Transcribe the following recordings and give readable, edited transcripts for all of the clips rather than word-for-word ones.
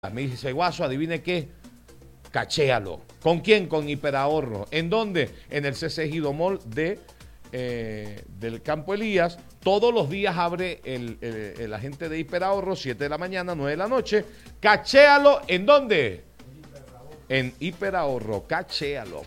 Me dice, Guaso, adivine qué, cachéalo. ¿Con quién? Con Hiperahorro. ¿En dónde? En el CC Gidomol del Campo Elías. Todos los días abre el agente de Hiperahorro, 7 de la mañana, 9 de la noche. Cachéalo. ¿En dónde? En Hiperahorro. Cachéalo.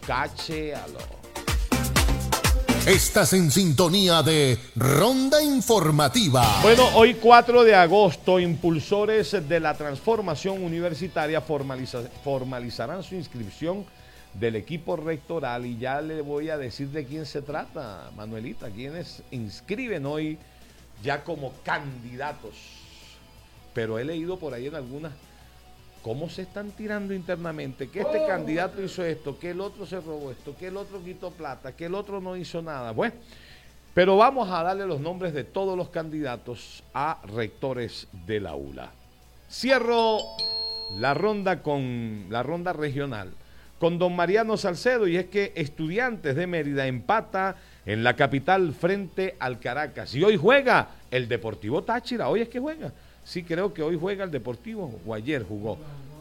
Estás en sintonía de Ronda Informativa. Bueno, hoy 4 de agosto, impulsores de la transformación universitaria formalizarán su inscripción del equipo rectoral y ya le voy a decir de quién se trata, Manuelita, quienes inscriben hoy ya como candidatos. Pero he leído por ahí en algunas cómo se están tirando internamente, que este candidato hizo esto, que el otro se robó esto, que el otro quitó plata, que el otro no hizo nada. Bueno, pero vamos a darle los nombres de todos los candidatos a rectores de la ULA. Cierro la ronda regional con don Mariano Salcedo, y es que Estudiantes de Mérida empata en la capital frente al Caracas. Y hoy juega el Deportivo Táchira. Hoy es que juega. Sí, creo que hoy juega el Deportivo, o ayer jugó.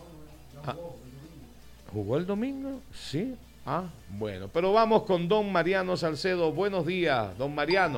¿Jugó el domingo? Sí. Bueno, pero vamos con don Mariano Salcedo. Buenos días, don Mariano.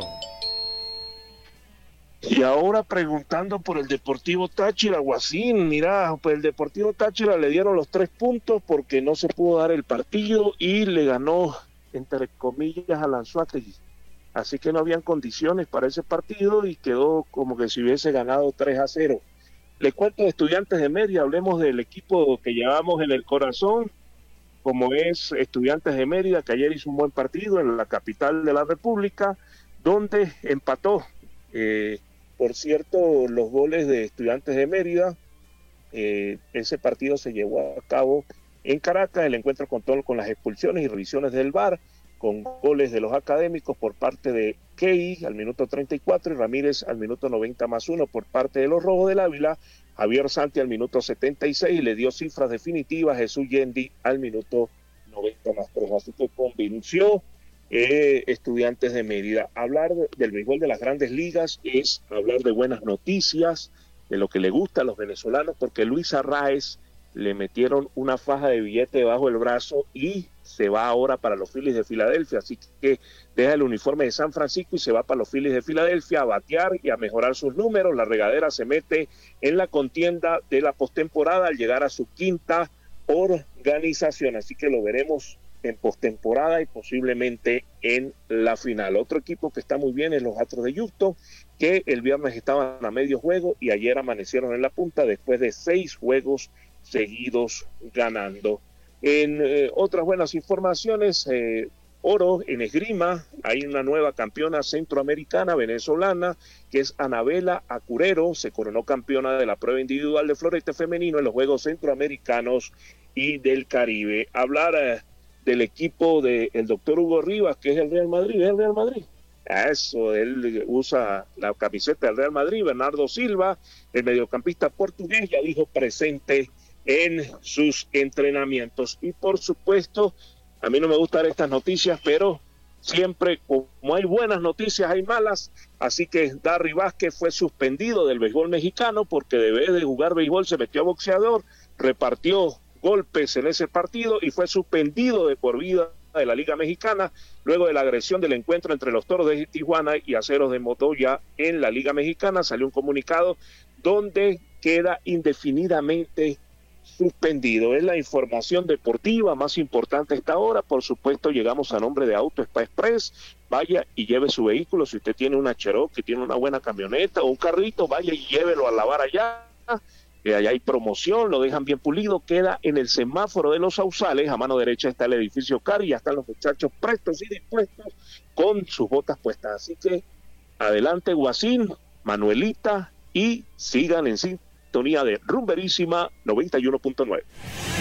Y ahora preguntando por el Deportivo Táchira, Guasín, mira, pues el Deportivo Táchira le dieron los 3 puntos porque no se pudo dar el partido y le ganó, entre comillas, a Anzoátegui. Así que no habían condiciones para ese partido y quedó como que si hubiese ganado 3-0. Les cuento de Estudiantes de Mérida, hablemos del equipo que llevamos en el corazón, como es Estudiantes de Mérida, que ayer hizo un buen partido en la capital de la República, donde empató. Por cierto, los goles de Estudiantes de Mérida, ese partido se llevó a cabo en Caracas. El encuentro contó con las expulsiones y revisiones del VAR, con goles de los académicos por parte de Key al minuto 34 y Ramírez al minuto 90+1 por parte de los Rojos del Ávila. Javier Santi al minuto 76 le dio cifras definitivas. Jesús Yendi al minuto 90+3. Así que convenció Estudiantes de Mérida. Hablar del béisbol de las grandes ligas es hablar de buenas noticias, de lo que le gusta a los venezolanos, porque Luis Arraez le metieron una faja de billete debajo del brazo y se va ahora para los Phillies de Filadelfia, así que deja el uniforme de San Francisco y se va para los Phillies de Filadelfia a batear y a mejorar sus números. La regadera se mete en la contienda de la postemporada al llegar a su 5ª organización, así que lo veremos en postemporada y posiblemente en la final. Otro equipo que está muy bien es los Astros de Houston, que el viernes estaban a medio juego y ayer amanecieron en la punta después de 6 juegos seguidos ganando. En otras buenas informaciones, oro en esgrima, hay una nueva campeona centroamericana venezolana que es Anabela Acurero, se coronó campeona de la prueba individual de florete femenino en los Juegos Centroamericanos y del Caribe. Hablar del equipo del doctor Hugo Rivas, que es el Real Madrid. ¿Es el Real Madrid? Eso, él usa la camiseta del Real Madrid. Bernardo Silva, el mediocampista portugués, ya dijo presente en sus entrenamientos. Y por supuesto, a mí no me gustan estas noticias, pero siempre como hay buenas noticias hay malas, así que Darry Vázquez fue suspendido del béisbol mexicano porque de vez de jugar béisbol se metió a boxeador, repartió golpes en ese partido y fue suspendido de por vida de la Liga Mexicana luego de la agresión del encuentro entre los Toros de Tijuana y Aceros de Motoya en la Liga Mexicana. Salió un comunicado donde queda indefinidamente suspendido. Es la información deportiva más importante a esta hora. Por supuesto, llegamos a nombre de Auto Spa Express. Vaya y lleve su vehículo. Si usted tiene una Cherokee, tiene una buena camioneta o un carrito, vaya y llévelo a lavar allá. Allá hay promoción, lo dejan bien pulido, queda en el semáforo de los Sausales. A mano derecha está el edificio Cari, ya están los muchachos prestos y dispuestos con sus botas puestas. Así que adelante, Guasín, Manuelita, y sigan en sintonía de Rumberísima 91.9.